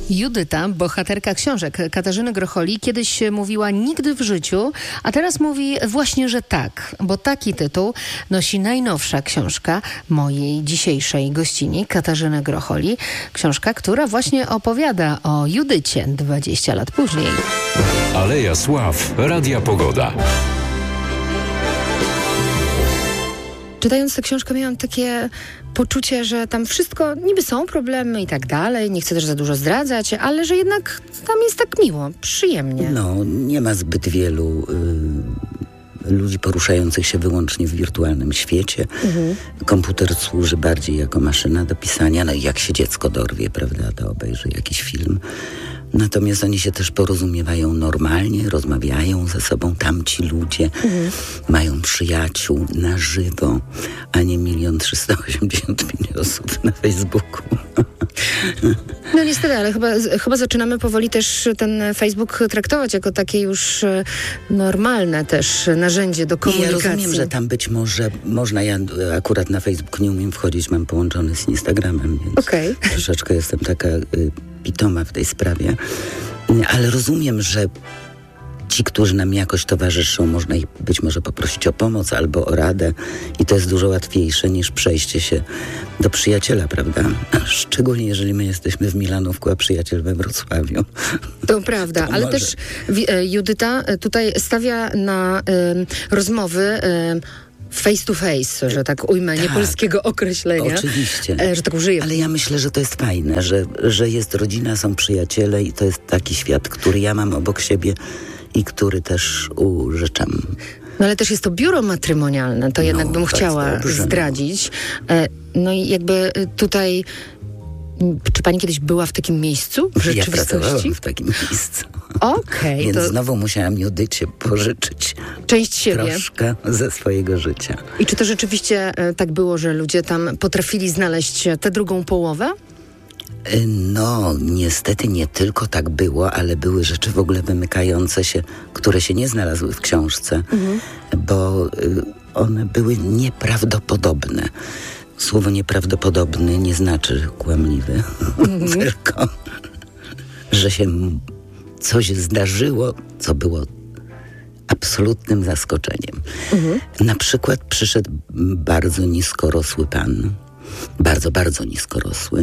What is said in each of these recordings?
Judyta, bohaterka książek Katarzyny Grocholi, kiedyś mówiła nigdy w życiu, a teraz mówi właśnie, że tak, bo taki tytuł nosi najnowsza książka mojej dzisiejszej gościni, Katarzyny Grocholi. Książka, która właśnie opowiada o Judycie 20 lat później. Aleja Sław, Radia Pogoda. Czytając tę książkę miałam takie poczucie, że tam wszystko, niby są problemy i tak dalej, nie chcę też za dużo zdradzać, ale że jednak tam jest tak miło, przyjemnie. No, nie ma zbyt wielu ludzi poruszających się wyłącznie w wirtualnym świecie. Komputer służy bardziej jako maszyna do pisania, no i jak się dziecko dorwie, prawda, to obejrzy jakiś film. Natomiast oni się też porozumiewają normalnie, rozmawiają ze sobą, tamci ludzie mają przyjaciół na żywo, a nie 1 385 000 osób na Facebooku. No niestety, ale chyba zaczynamy powoli też ten Facebook traktować jako takie już normalne też narzędzie do komunikacji. Ja rozumiem, że tam być może można, ja akurat na Facebook nie umiem wchodzić, mam połączony z Instagramem, więc troszeczkę jestem taka pitoma w tej sprawie, ale rozumiem, że ci, którzy nam jakoś towarzyszą, można ich być może poprosić o pomoc albo o radę i to jest dużo łatwiejsze niż przejście się do przyjaciela, prawda? Szczególnie jeżeli my jesteśmy w Milanówku, a przyjaciel we Wrocławiu. To prawda, ale też Judyta tutaj stawia na rozmowy face to face, że tak ujmę, nie polskiego określenia. Oczywiście. Że tak użyję. Ale ja myślę, że to jest fajne, że jest rodzina, są przyjaciele i to jest taki świat, który ja mam obok siebie i który też użyczam. No ale też jest to biuro matrymonialne, to jednak bym chciała zdradzić. No i jakby tutaj... Czy pani kiedyś była w takim miejscu w rzeczywistości? Ja pracowałam w takim miejscu. Okej. Więc znowu musiałam Judycie pożyczyć część siebie. Troszkę ze swojego życia. I czy to rzeczywiście tak było, że ludzie tam potrafili znaleźć tę drugą połowę? No, niestety nie tylko tak było, ale były rzeczy w ogóle wymykające się, które się nie znalazły w książce, bo one były nieprawdopodobne. Słowo nieprawdopodobny nie znaczy kłamliwy, tylko że się coś zdarzyło, co było absolutnym zaskoczeniem. Na przykład przyszedł bardzo niskorosły pan, bardzo, bardzo niskorosły,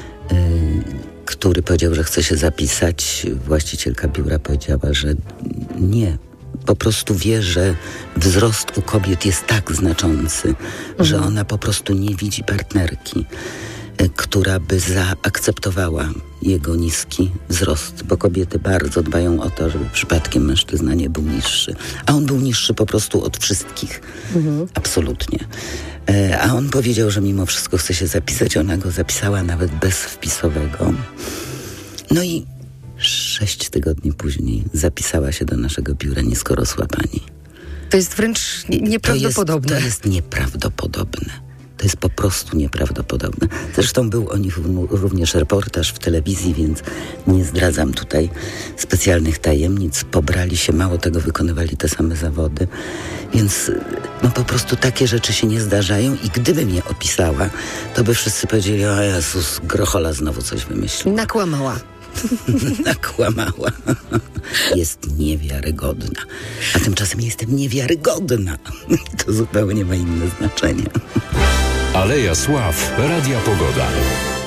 który powiedział, że chce się zapisać. Właścicielka biura powiedziała, że nie. Po prostu wie, że wzrost u kobiet jest tak znaczący, że ona po prostu nie widzi partnerki, która by zaakceptowała jego niski wzrost, bo kobiety bardzo dbają o to, żeby przypadkiem mężczyzna nie był niższy. A on był niższy po prostu od wszystkich. Absolutnie. A on powiedział, że mimo wszystko chce się zapisać. Ona go zapisała nawet bez wpisowego. No i 6 tygodni później zapisała się do naszego biura niskorosła pani. To jest wręcz nieprawdopodobne. To jest nieprawdopodobne. To jest po prostu nieprawdopodobne. Zresztą był o nich również reportaż w telewizji, więc nie zdradzam tutaj specjalnych tajemnic. Pobrali się, mało tego, wykonywali te same zawody. Więc no po prostu takie rzeczy się nie zdarzają i gdyby mnie opisała, to by wszyscy powiedzieli: o Jezus, Grochola znowu coś wymyśliła. Nakłamała. Nakłamała. Jest niewiarygodna. A tymczasem jestem niewiarygodna. To zupełnie ma inne znaczenie. Aleja Sław, Radia Pogoda.